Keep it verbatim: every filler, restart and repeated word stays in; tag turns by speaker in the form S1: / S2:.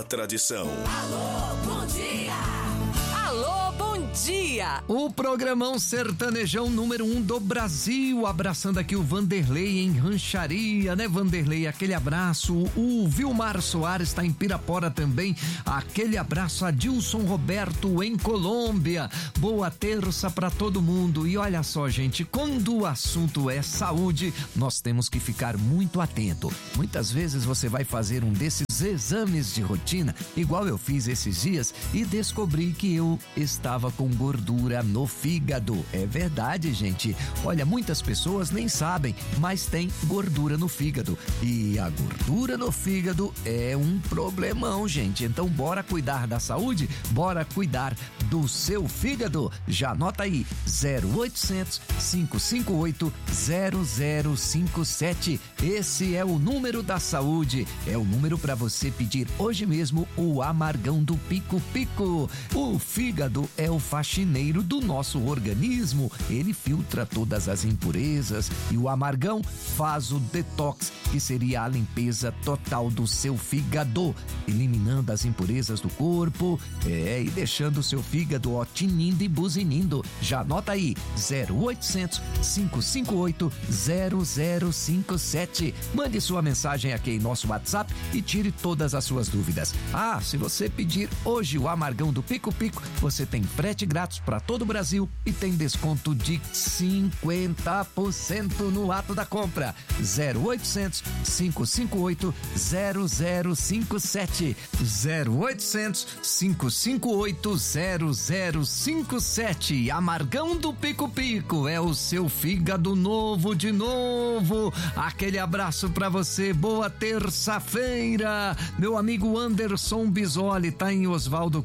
S1: uma tradição.
S2: Alô, bom dia! Alô, bom dia!
S3: O programão sertanejão número um do Brasil, abraçando aqui o Vanderlei em Rancharia, né, Vanderlei? Aquele abraço. O Vilmar Soares está em Pirapora também. Aquele abraço a Dilson Roberto em Colômbia. Boa terça para todo mundo. E olha só, gente, quando o assunto é saúde, nós temos que ficar muito atento. Muitas vezes você vai fazer um desses exames de rotina, igual eu fiz esses dias, e descobri que eu estava com gordura no fígado. É verdade, gente. Olha, muitas pessoas nem sabem, mas tem gordura no fígado. E a gordura no fígado é um problemão, gente. Então bora cuidar da saúde? Bora cuidar do seu fígado. Já anota aí, zero oitocentos, cinco cinco oito, zero zero cinco sete. Esse é o número da saúde. É o número para você pedir hoje mesmo o amargão do Pico Pico. O fígado é o faxineiro do nosso organismo. Ele filtra todas as impurezas e o amargão faz o detox, que seria a limpeza total do seu fígado, eliminando as impurezas do corpo, é, e deixando o seu fígado ó, tinindo e buzinindo. Já anota aí, zero oitocentos, cinco cinco oito, zero zero cinco sete. Mande sua mensagem aqui em nosso WhatsApp e tire todas as suas dúvidas. Ah, se você pedir hoje o amargão do Pico Pico, você tem frete grátis para todo o Brasil e tem desconto de cinquenta por cento no ato da compra. zero oitocentos, cinco cinco oito, zero zero cinco sete. zero oitocentos, cinco cinco oito, zero zero cinco sete. Amargão do Pico Pico é o seu fígado novo de novo. Aquele abraço pra você, boa terça-feira. Meu amigo Anderson Bisoli tá em Oswaldo